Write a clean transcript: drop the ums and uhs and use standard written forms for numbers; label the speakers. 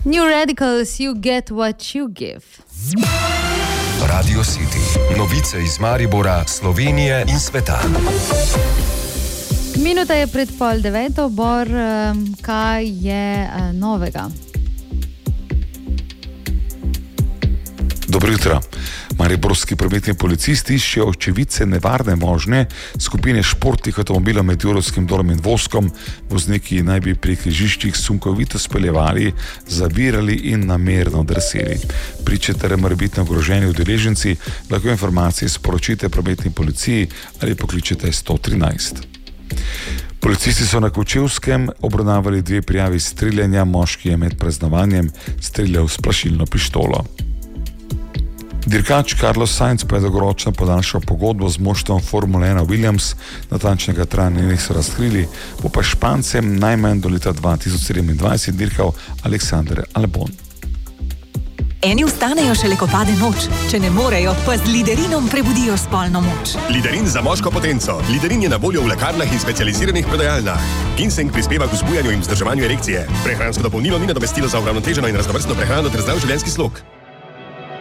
Speaker 1: New Radicals, you get what you give.
Speaker 2: Radio City. Novice iz Maribora, Slovenije in sveta.
Speaker 1: Minuta je pred 8:30, Bor, kaj je novega?
Speaker 3: Dobro jutro. Mariborski prometni policisti iščejo očividce nevarne vožnje skupine športnih avtomobilov med Jurovskim dolom in Voskom. Vozniki naj bi pri križiščih sunkovito speljevali, zavirali in namerno drseli. Priče ter morebitno ogroženi udeleženci lahko informacije sporočite prometni policiji ali pokličete 113. Policisti so na Kočevskem obravnavali 2 prijavi streljanja. Moški je med praznovanjem streljal s plašilno pištolo. Dirkač Carlos Sainz pa je dolgoročno podaljšal pogodbo z moštvom Formule 1 Williams, natančnega trajanja niso razkrili, bo pa Špancem najmanj do leta 2027 dirkal Alexander Albon.
Speaker 4: Eni vstanejo šele, ko pade noč, če ne morejo, pa z Liderinom prebudijo spolno moč.
Speaker 5: Liderin za moško potenco. Liderin je na voljo v lekarnah in specializiranih prodajalnah. Ginseng prispeva k vzbujanju in vzdrževanju erekcije. Prehransko dopolnilo ni nadomestilo za uravnoteženo in raznovrstno prehrano ter zdrav življenjski slog.